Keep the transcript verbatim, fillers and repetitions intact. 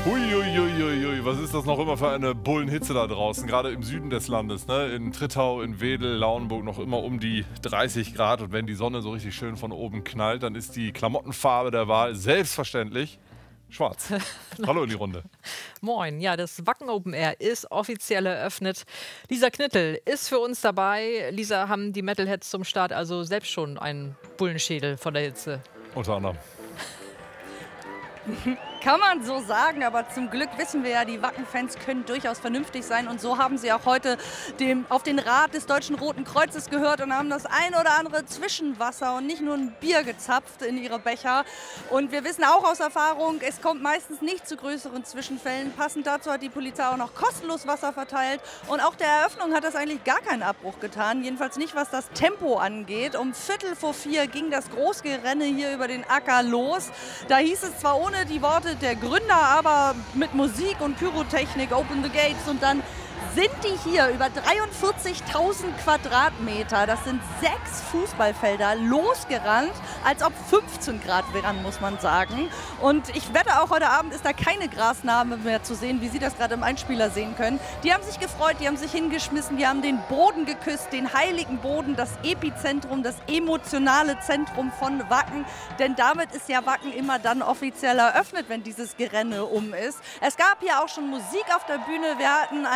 Huiuiuiui, was ist das noch immer für eine Bullenhitze da draußen, gerade im Süden des Landes, ne? In Trittau, in Wedel, Lauenburg noch immer um die dreißig Grad und wenn die Sonne so richtig schön von oben knallt, dann ist die Klamottenfarbe der Wahl selbstverständlich schwarz. Hallo in die Runde. Moin, ja, das Wacken Open Air ist offiziell eröffnet. Lisa Knittel ist für uns dabei. Lisa, haben die Metalheads zum Start also selbst schon einen Bullenschädel von der Hitze? Unter anderem. Kann man so sagen, aber zum Glück wissen wir ja, die Wacken-Fans können durchaus vernünftig sein und so haben sie auch heute dem, auf den Rat des Deutschen Roten Kreuzes gehört und haben das ein oder andere Zwischenwasser und nicht nur ein Bier gezapft in ihre Becher. Und wir wissen auch aus Erfahrung, es kommt meistens nicht zu größeren Zwischenfällen. Passend dazu hat die Polizei auch noch kostenlos Wasser verteilt und auch der Eröffnung hat das eigentlich gar keinen Abbruch getan, jedenfalls nicht, was das Tempo angeht. Um Viertel vor vier ging das Großgerenne hier über den Acker los. Da hieß es zwar ohne die Worte der Gründer, aber mit Musik und Pyrotechnik, Open the Gates und dann sind die hier über dreiundvierzigtausend Quadratmeter, das sind sechs Fußballfelder, losgerannt, als ob fünfzehn Grad wären, muss man sagen. Und ich wette auch, heute Abend ist da keine Grasnarbe mehr zu sehen, wie Sie das gerade im Einspieler sehen können. Die haben sich gefreut, die haben sich hingeschmissen, die haben den Boden geküsst, den heiligen Boden, das Epizentrum, das emotionale Zentrum von Wacken. Denn damit ist ja Wacken immer dann offiziell eröffnet, wenn dieses Gerenne um ist. Es gab hier auch schon Musik auf der Bühne, wir hatten ein